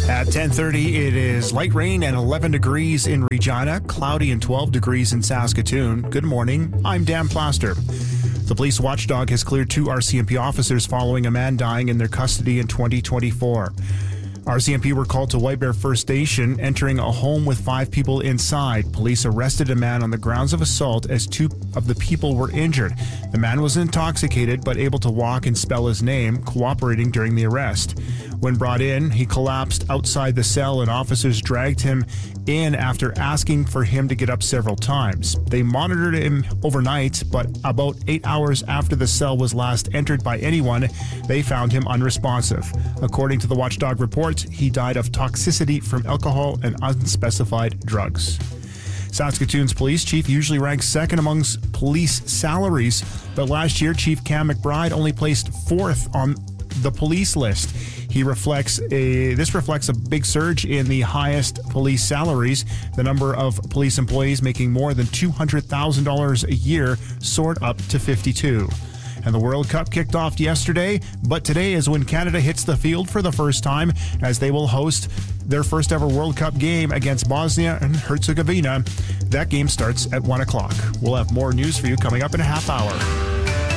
At 10:30, it is light rain and 11 degrees in Regina, cloudy and 12 degrees in Saskatoon. Good morning. I'm Dan Plaster. The police watchdog has cleared 2 RCMP officers following a man dying in their custody in 2024. RCMP were called to White Bear First Station, entering a home with 5 people inside. Police arrested a man on the grounds of assault as 2 of the people were injured. The man was intoxicated but able to walk and spell his name, cooperating during the arrest. When brought in, he collapsed outside the cell and officers dragged him in after asking for him to get up several times. They monitored him overnight, but about 8 hours after the cell was last entered by anyone, they found him unresponsive. According to the watchdog report, he died of toxicity from alcohol and unspecified drugs. Saskatoon's police chief usually ranks second amongst police salaries, but last year Chief Cam McBride only placed 4th on the police list. This reflects a big surge in the highest police salaries. The number of police employees making more than $200,000 a year soared up to 52. And the World Cup kicked off yesterday, but today is when Canada hits the field for the first time, as they will host their first ever World Cup game against Bosnia and Herzegovina. That game starts at 1 o'clock. We'll have more news for you coming up in a half hour.